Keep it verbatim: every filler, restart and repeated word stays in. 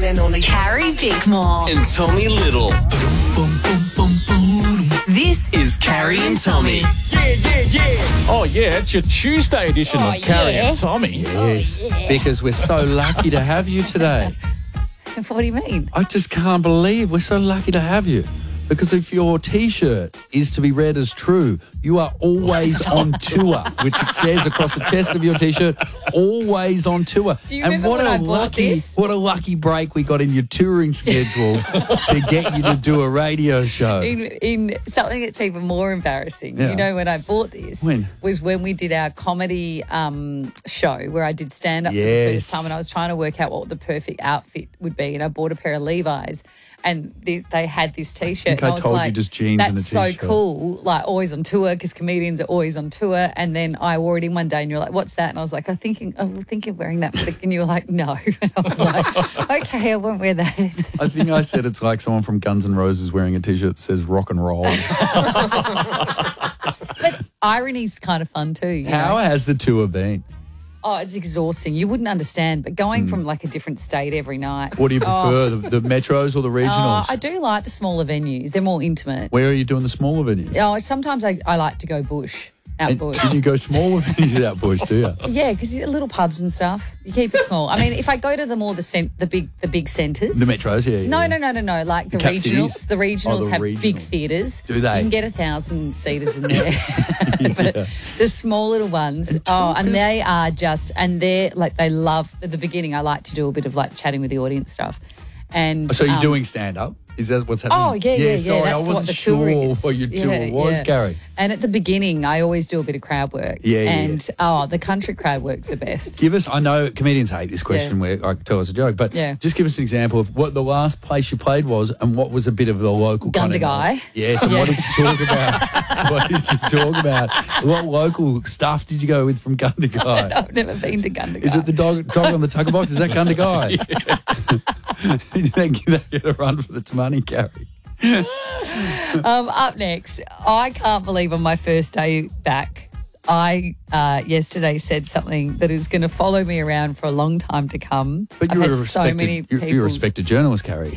and only Carrie Bickmore. and Tommy Little. This Is Carrie and Tommy. Oh, yeah, it's your Tuesday edition Oh, of Carrie yeah. and Tommy. Yes, because we're so lucky to have you today. What do you mean? I just can't believe we're so lucky to have you. Because if your T-shirt is to be read as true, you are always on tour, which it says across the chest of your T-shirt, always on tour. Do you and remember what when a I bought lucky, this? what a lucky break we got in your touring schedule to get you to do a radio show. In, in something that's even more embarrassing, Yeah. you know, when I bought this When? was when we did our comedy um, show where I did stand up for the Yes. first time, and I was trying to work out what the perfect outfit would be, and I bought a pair of Levi's. And they, they had this T-shirt. think I and I was told you like, just jeans that's and a so T-shirt." cool. Like, always on tour, because comedians are always on tour. And then I wore it in one day, and you're like, what's that? And I was like, I think I was thinking of wearing that. For the, and you were like, no. And I was like, okay, I won't wear that. I think I said it's like someone from Guns N' Roses wearing a T-shirt that says rock and roll. But irony's kind of fun too. You How know? has the tour been? Oh, it's exhausting. You wouldn't understand. But going from like a different state every night. What do you Oh, prefer, the, the metros or the Oh, regionals? I do like the smaller venues. They're more intimate. Where are you doing the smaller venues? Oh, sometimes I, I like to go bush, out And bush. did you go smaller venues out bush, do you? Yeah, because little pubs and stuff. You keep it small. I mean, if I go to the more the cent- the big the big centres. The metros, yeah. No, yeah. no, no, no, no. Like the cap regionals. cities? The regionals Oh, the have big regionals. theatres. Do they? You can get a thousand seaters in there. But the small little ones, oh, and they are just, and they're like, they love, at the beginning, I like to do a bit of like chatting with the audience stuff. And So you're um, doing stand-up? Is that what's happening? Oh, yeah, yeah, yeah. Sorry, That's I wasn't what the sure tour is. what your tour Yeah, was, yeah. Gary. And at the beginning, I always do a bit of crowd work. Yeah, yeah, And, oh, the country crowd work's the best. Give us, I know comedians hate this question Yeah. where I tell us a joke, but Yeah. just give us an example of what the last place you played was and what was a bit of the local kind of- Gundagai. Yes, and what did you talk about? What did you talk about? What local stuff did you go with from Gundagai? I've never been to Gundagai. Is it the dog, dog on the tugger box? Is that Gundagai? Did they give that get a run for its money, Gary? Um, up next, I can't believe on my first day back, I uh, yesterday said something that is going to follow me around for a long time to come. But I've you're had a so respected, many you're, people. you're a respected journalist, Carrie.